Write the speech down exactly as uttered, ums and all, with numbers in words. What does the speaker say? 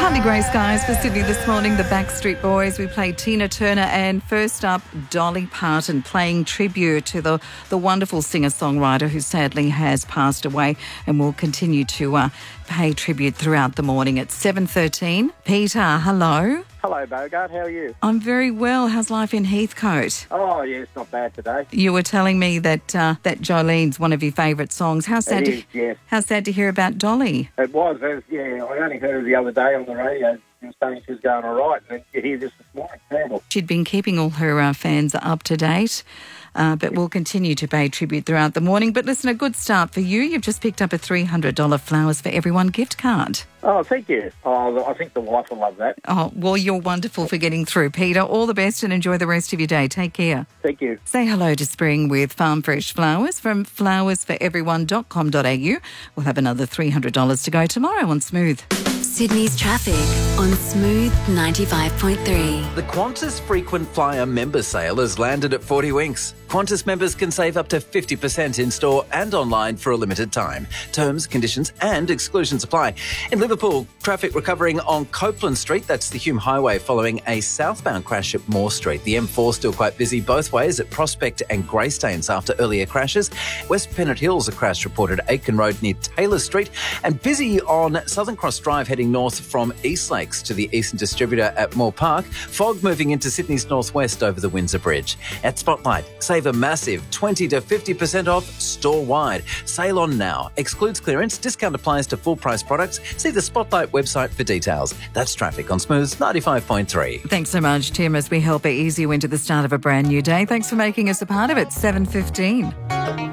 Partly grey skies for Sydney this morning. The Backstreet Boys. We played Tina Turner, and first up, Dolly Parton, playing tribute to the, the wonderful singer-songwriter who sadly has passed away, and will continue to uh, pay tribute throughout the morning at seven thirteen. Peter, hello. Hello, Bogart. How are you? I'm very well. How's life in Heathcote? Oh, yeah, it's not bad today. You were telling me that uh, that Jolene's one of your favourite songs. How sad It to is, yes. how sad to hear about Dolly. It was. It was. Yeah, I only heard her the other day on the radio. She was saying she was going all right, and then you hear this this morning. Terrible. She'd been keeping all her uh, fans up to date, uh, but we'll continue to pay tribute throughout the morning. But listen, a good start for you. You've just picked up a three hundred dollars Flowers for Everyone gift card. Oh, thank you. Oh, I think the wife will love that. Oh, well, you're wonderful for getting through, Peter. All the best and enjoy the rest of your day. Take care. Thank you. Say hello to spring with Farm Fresh Flowers from flowers for everyone dot com dot a u. We'll have another three hundred dollars to go tomorrow on Smooth. Sydney's traffic on Smooth ninety-five point three. The Qantas Frequent Flyer Member Sale has landed at forty Winks. Qantas members can save up to fifty percent in store and online for a limited time. Terms, conditions and exclusions apply. In Liverpool, traffic recovering on Copeland Street, that's the Hume Highway, following a southbound crash at Moore Street. The M four still quite busy both ways at Prospect and Greystanes after earlier crashes. West Pennant Hills, a crash reported at Aitken Road near Taylor Street. And busy on Southern Cross Drive heading north from East Lakes to the Eastern Distributor at Moore Park. Fog moving into Sydney's northwest over the Windsor Bridge. At Spotlight, save a massive twenty to fifty percent off store-wide. Sale on now. Excludes clearance. Discount applies to full-price products. See the Spotlight website for details. That's traffic on Smooth ninety-five point three. Thanks so much, Tim, as we help ease you into the start of a brand new day. Thanks for making us a part of it. seven fifteen.